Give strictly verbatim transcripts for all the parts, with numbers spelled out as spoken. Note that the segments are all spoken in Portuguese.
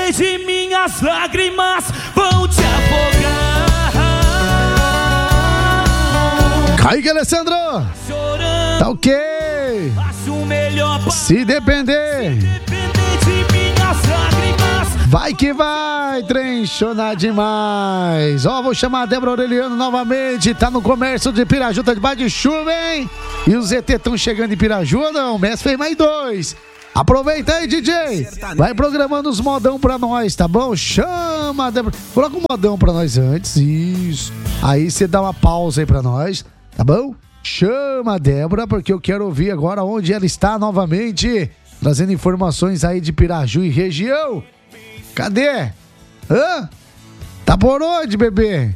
Independente, minhas lágrimas vão te afogar. Kaique Alessandro, tá ok. Se depender, vai que vai, trenchona demais. Ó, vou chamar a Débora Aureliano novamente. Tá no comércio de Piraju, tá debaixo de chuva, hein? E os Z T estão chegando em Piraju, não? O Messi fez mais dois. Aproveita aí, D J. Vai programando os modão pra nós, tá bom? Chama a Débora. Coloca um modão pra nós antes, isso. Aí você dá uma pausa aí pra nós, tá bom? Chama a Débora, porque eu quero ouvir agora onde ela está novamente, trazendo informações aí de Piraju e região. Cadê? Hã? Tá por onde, bebê?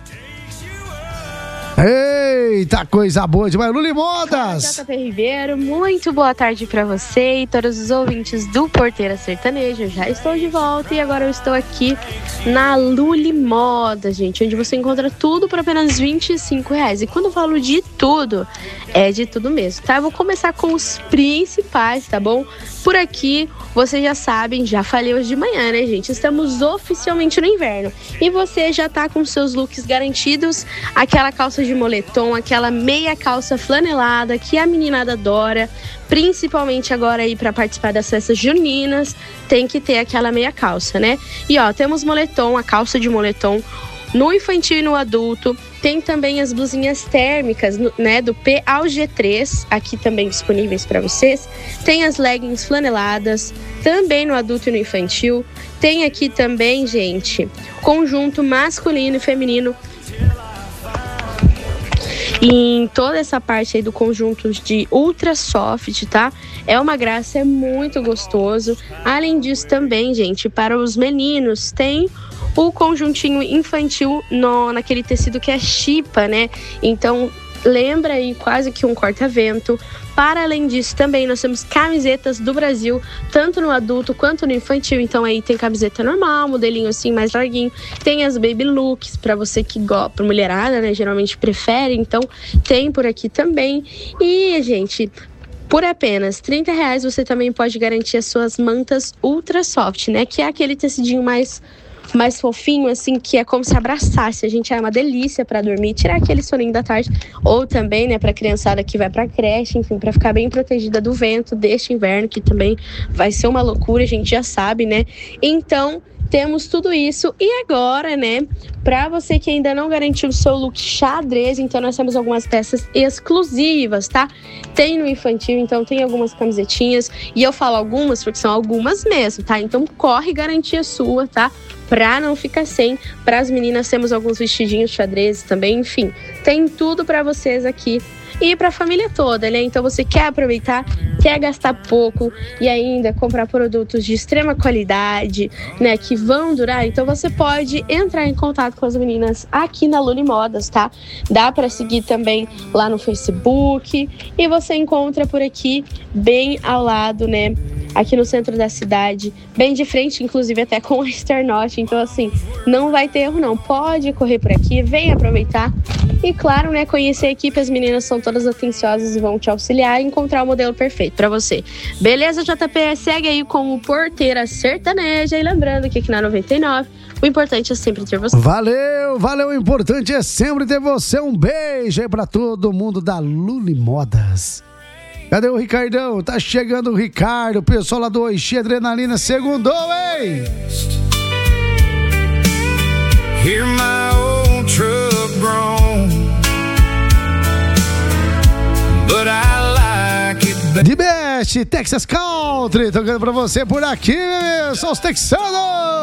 Eita, coisa boa demais. Luli Modas. J P Ribeiro, muito boa tarde pra você e todos os ouvintes do Porteira Sertaneja. Eu já estou de volta e agora eu estou aqui na Luli Modas, gente, onde você encontra tudo por apenas vinte e cinco reais. E quando eu falo de tudo, é de tudo mesmo, tá? Eu vou começar com os principais, tá bom? Por aqui, vocês já sabem, já falei hoje de manhã, né, gente? Estamos oficialmente no inverno. E você já tá com seus looks garantidos, aquela calça de moletom, aquela meia calça flanelada que a meninada adora, principalmente agora aí para participar das festas juninas, tem que ter aquela meia calça, né? E ó, temos moletom, a calça de moletom no infantil e no adulto. Tem também as blusinhas térmicas, né, do P ao G três, aqui também disponíveis para vocês. Tem as leggings flaneladas, também no adulto e no infantil. Tem aqui também, gente, conjunto masculino e feminino. E em toda essa parte aí do conjunto de ultra soft, tá? É uma graça, é muito gostoso. Além disso também, gente, para os meninos tem o conjuntinho infantil no, naquele tecido que é chipa, né? Então, lembra aí quase que um corta-vento. Para além disso, também nós temos camisetas do Brasil, tanto no adulto quanto no infantil. Então aí tem camiseta normal, modelinho assim mais larguinho. Tem as baby looks, para você que gosta, pra mulherada, né? Geralmente prefere, então tem por aqui também. E, gente, por apenas trinta reais você também pode garantir as suas mantas ultra soft, né? Que é aquele tecidinho mais... mais fofinho, assim, que é como se abraçasse. A gente é uma delícia pra dormir, tirar aquele soninho da tarde, ou também, né, pra criançada que vai pra creche, enfim, pra ficar bem protegida do vento deste inverno, que também vai ser uma loucura, a gente já sabe, né? Então, temos tudo isso. E agora, né, pra você que ainda não garantiu o seu look xadrez, então nós temos algumas peças exclusivas, tá? Tem no infantil, então tem algumas camisetinhas, e eu falo algumas porque são algumas mesmo, tá? Então corre garantir a sua, tá? Pra não ficar sem. Para as meninas temos alguns vestidinhos xadrez também, enfim, tem tudo pra vocês aqui. E para a família toda, né? Então você quer aproveitar, quer gastar pouco e ainda comprar produtos de extrema qualidade, né? Que vão durar. Então você pode entrar em contato com as meninas aqui na Luli Modas, tá? Dá para seguir também lá no Facebook e você encontra por aqui bem ao lado, né? Aqui no centro da cidade, bem de frente, inclusive até com a Esternorte. Então, assim, não vai ter erro, não. Pode correr por aqui, vem aproveitar. E, claro, né, conhecer a equipe, as meninas são todas atenciosas e vão te auxiliar a encontrar o modelo perfeito pra você. Beleza, J P? Segue aí com o Porteira Sertaneja. E lembrando que aqui na noventa e nove, o importante é sempre ter você. Valeu, valeu. O importante é sempre ter você. Um beijo aí pra todo mundo da Luli Modas. Cadê o Ricardão? Tá chegando o Ricardo, o pessoal lá do Oixi Adrenalina. Segundou, hein? Hear my old truck groan, but I like it. The Best, Texas Country, tocando pra você por aqui, são os texanos.